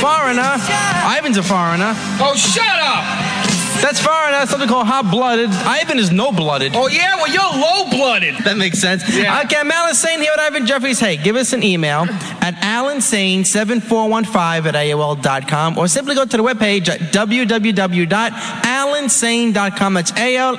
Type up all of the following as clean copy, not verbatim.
foreigner. Ivan's a foreigner. Oh, shut up! That's foreigner. That's something called hot-blooded. Ivan is no-blooded. Oh, yeah? Well, you're low-blooded. That makes sense. Yeah. Okay, I'm Alan Sane here with Ivan Jeffries. Hey, give us an email at alansane7415@AOL.com or simply go to the webpage at www.alansane.com. That's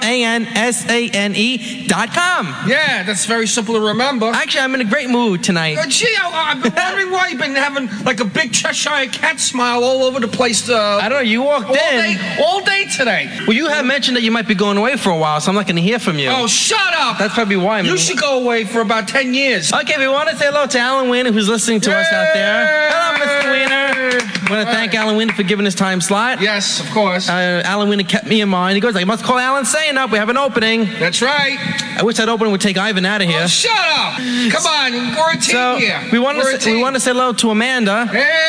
ALANSANE.com. Yeah, that's very simple to remember. Actually, I'm in a great mood tonight. Gee, I've been wondering why you've been having like a big Cheshire cat smile all over the place. I don't know, you walked in. All day today. Well, you have mentioned that you might be going away for a while, so I'm not going to hear from you. Oh, shut up! That's probably why. You should go away for about 10 years. Okay, we want to say hello to Alan Wiener, who's listening to us out there. Hello, Mr. Wiener. I want to thank Alan Wiener for giving his time slot. Yes, of course. Alan Wiener kept me in mind. He goes, I must call Alan Sane up. We have an opening. That's right. I wish that opening would take Ivan out of here. Oh, shut up! Come on, we're a team here. We want to say hello to Amanda.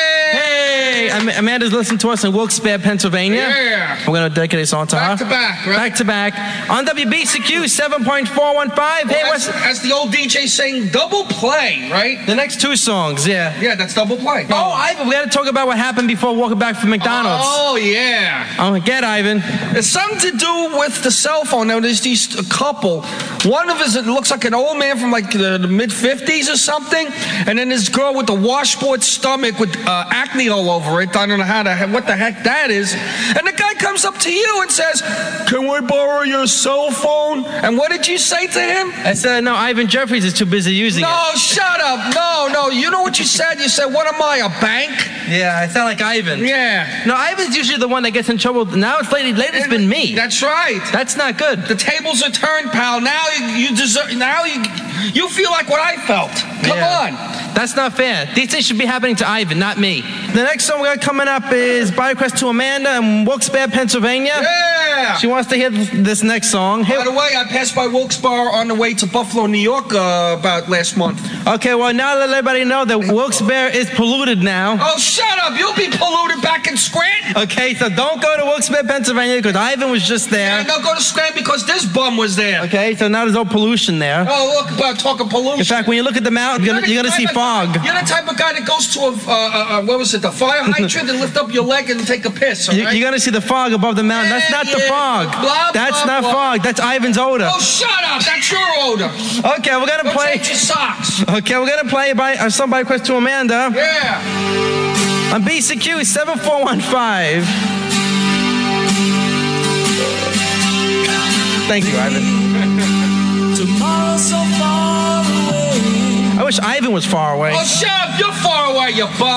Hey! Amanda's listening to us in Wilkes-Barre, Pennsylvania. Yeah. We're going to dedicate a song to her. Back to back, right? Back to back. On WBCQ 7.415. Hey, as the old DJ saying, double play, right? The next two songs, yeah. Yeah, that's double play. Oh, Ivan, we got to talk about what happened before walking back from McDonald's. Oh, yeah. Oh, get Ivan. It's something to do with the cell phone. Now, there's these couple. One of us, it looks like an old man from like the mid-50s or something. And then this girl with the washboard stomach with acne all over it. I don't know what the heck that is. And the guy comes up to you and says, can we borrow your cell phone? And what did you say to him? I said, no, Ivan Jeffries is too busy using it. No, shut up. No. You know what you said? You said, what am I, a bank? Yeah, I sound like Ivan. Yeah. No, Ivan's usually the one that gets in trouble. Now it's lately it's been me. That's right. That's not good. The tables are turned, pal. Now you deserve. Now you feel like what I felt. Come on. That's not fair. These things should be happening to Ivan, not me. The next song we got coming up is by request to Amanda in Wilkes-Barre, Pennsylvania. Yeah. She wants to hear this next song. By the way, I passed by Wilkes-Barre on the way to Buffalo, New York about last month. Okay, well, now let everybody know that Wilkes-Barre is polluted now. Oh, shut up. You'll be polluted back in Scranton. Okay, so don't go to Wilkes-Barre, Pennsylvania because Ivan was just there. Yeah, don't go to Scranton because this bum was there. Okay, so now there's no pollution there. Oh, look, about talking pollution. In fact, when you look at the mountain, you're going to see fog. You're the type of guy that goes to the fire hydrant and lift up your leg and take a piss, all right? You're going to see the fog above the mountain. That's not the fog. That's not fog. That's Ivan's odor. Oh, shut up. That's your odor. Okay, we're going to play. Change your socks. Okay, we're going to play a song by request to Amanda. Yeah. On BCQ 7415. Thank you, Ivan. Tomorrow's so far away. I wish Ivan was far away. Oh, shut up. You're far away, you bum.